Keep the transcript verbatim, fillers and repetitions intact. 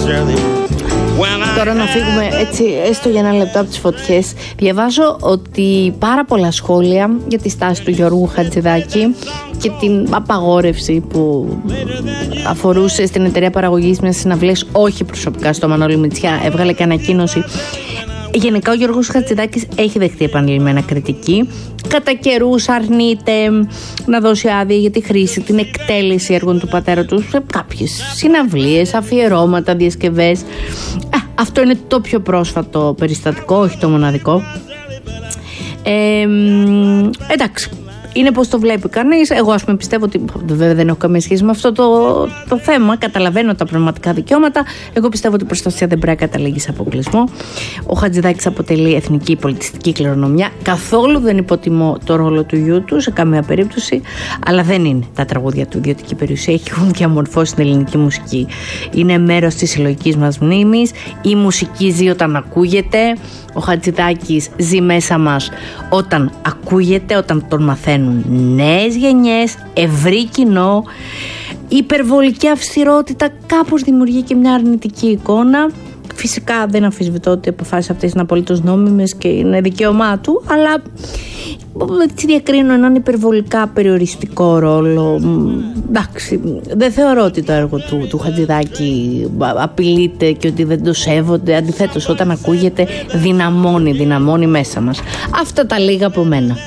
Τώρα να φύγουμε έτσι έστω για ένα λεπτό από τις φωτιές. Διαβάζω ότι πάρα πολλά σχόλια για τη στάση του Γιώργου Χατζηδάκη και την απαγόρευση που αφορούσε στην εταιρεία παραγωγής μιας συναυλίας, όχι προσωπικά στο Μανώλη Μητσιά, έβγαλε και ανακοίνωση. Γενικά ο Γιώργος Χατζηδάκης έχει δεχτεί επανειλημμένα κριτική. Κατά καιρούς αρνείται να δώσει άδεια για τη χρήση, την εκτέλεση έργων του πατέρα του σε κάποιες συναυλίες, αφιερώματα, διασκευές. Α, αυτό είναι το πιο πρόσφατο περιστατικό, όχι το μοναδικό. Ε, εντάξει. Είναι πως το βλέπει κανείς. Εγώ, ας πούμε, πιστεύω ότι. Βέβαια, δεν έχω καμία σχέση με αυτό το, το θέμα. Καταλαβαίνω τα πνευματικά δικαιώματα. Εγώ πιστεύω ότι η προστασία δεν πρέπει να καταλήγει σε αποκλεισμό. Ο Χατζηδάκης αποτελεί εθνική πολιτιστική κληρονομιά. Καθόλου δεν υποτιμώ το ρόλο του γιού του σε καμία περίπτωση. Αλλά δεν είναι τα τραγούδια του ιδιωτική περιουσία. Έχουν διαμορφώσει την ελληνική μουσική. Είναι μέρος της συλλογικής μας μνήμης. Η μουσική ζει όταν ακούγεται. Ο Χατζηδάκης ζει μέσα μας όταν ακούγεται, όταν τον μαθαίνουν νέες γενιές, ευρύ κοινό. Η υπερβολική αυστηρότητα κάπως δημιουργεί και μια αρνητική εικόνα. Φυσικά δεν αμφισβητώ ότι οι αποφάσεις αυτές είναι απολύτως νόμιμες και είναι δικαίωμά του, αλλά έτσι διακρίνω έναν υπερβολικά περιοριστικό ρόλο. Εντάξει, δεν θεωρώ ότι το έργο του, του Χατζηδάκη απειλείται και ότι δεν το σέβονται. Αντιθέτως, όταν ακούγεται δυναμώνει, δυναμώνει μέσα μας. Αυτά τα λίγα από μένα.